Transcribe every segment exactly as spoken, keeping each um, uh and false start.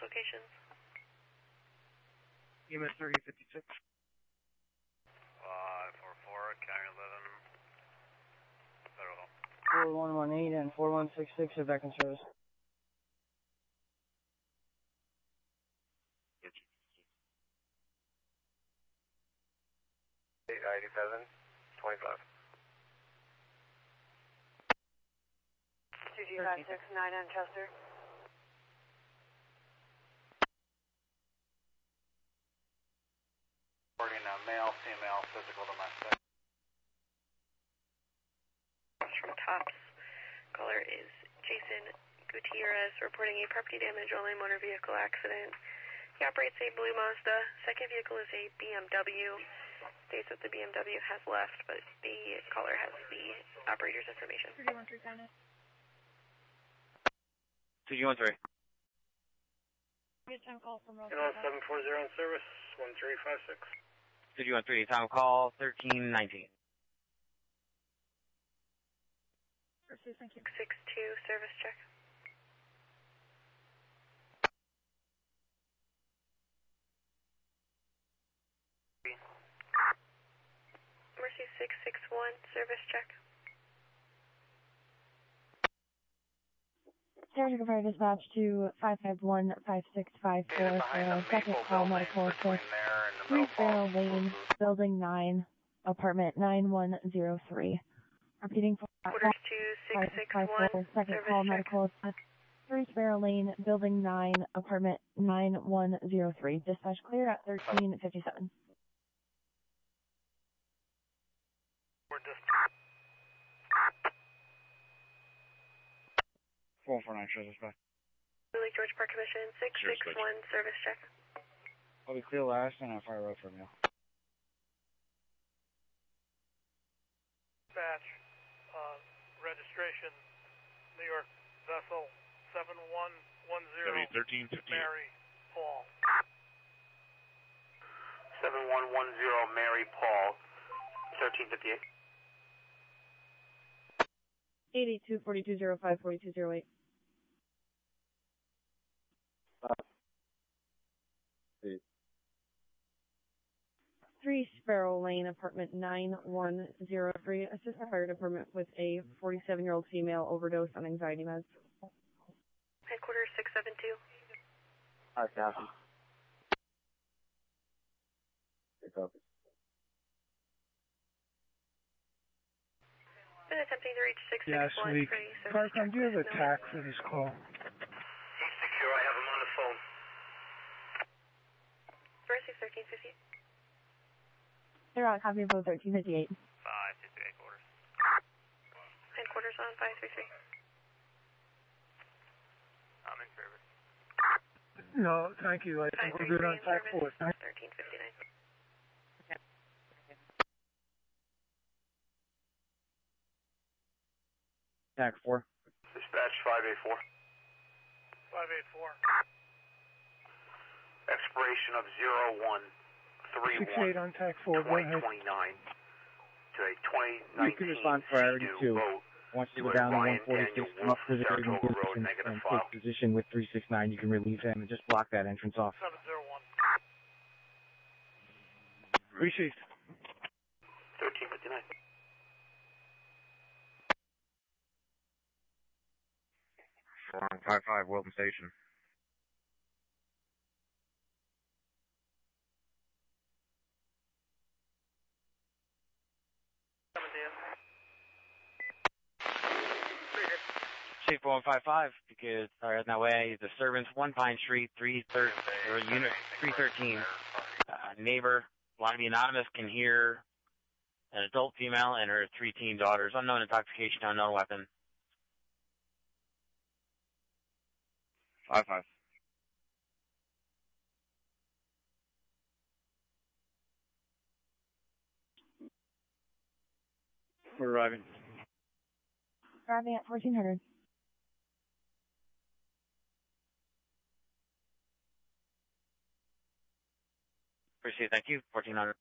locations. E M S thirty fifty-six. five four four, County eleven. Federal. four one one eight and four one six six are back in service. eight ninety-seven, twenty-five. two G five six nine on Chester. Reporting uh, male, female, physical, domestic. From Tops. Caller is Jason Gutierrez, reporting a property damage only motor vehicle accident. He operates a blue Mazda. Second vehicle is a B M W. States that the B M W has left, but the caller has the operator's information. two G one three China. two G one three. Get time call from Rose. seven four zero in service, one three five six. two G one three, time call thirteen nineteen. Received, thank you. six two, service check. Mercy six six one, service check. Sarah Guevara dispatch to five five one five six five four for a second call medical assist. three Sparrow Lane, Building nine, Apartment nine one zero three. Repeating for Quarters two six six one, second service call check. medical assist. three Sparrow Lane, Building nine, Apartment nine one zero three. Dispatch clear at thirteen fifty-seven. We're just four four nine, shows us back. Lake George Park Commission six six one, service check. I'll be clear last and I'll fire up from you. dispatch, uh, registration, New York vessel seven one one zero, thirteen fifty. Mary Paul. seven one one zero, Mary Paul, thirteen fifty-eight. eight eight two, four two zero five, four two zero eight. three Sparrow Lane, Apartment nine one zero three. Assist the fire department with a forty-seven-year-old female overdose on anxiety meds. Headquarters six seven two. All right, copy. Good copy. Been attempting to reach six six Yes, one we. for a service Carcom, check do you have with a no tax for this call? He's secure, I have him on the phone. First six thirteen fifty. They're on copy of thirteen fifty-eight. five two three quarters. Headquarters on five three three. I'm in service. No, thank you. I think we're good on tax four. thirteen fifty-nine. Tax four. Dispatch five eight four. five eight four. Expiration of zero one three Six one eight on tax four. Go twenty ahead. twenty-nine to a twenty You can nineteen respond priority Sea-Doo two. boat. Once you to go a down to Ryan one forty-six, Daniel come up Wolf, to the Saratoga Raven Road, and, negative and file. take position with three six nine. You can relieve him and just block that entrance off. seven zero one. Received. thirteen fifty-nine. five five, Wilton Station. Chief one five five, because, sorry, that's not way. Disturbance, one Pine Street, three thirteen, or unit three thirteen. Uh, neighbor, want to be anonymous, can hear an adult female and her three teen daughters. Unknown intoxication, unknown weapon. five five. We're arriving. Arriving at fourteen hundred. Appreciate it, thank you. fourteen hundred.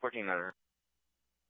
fourteen hundred.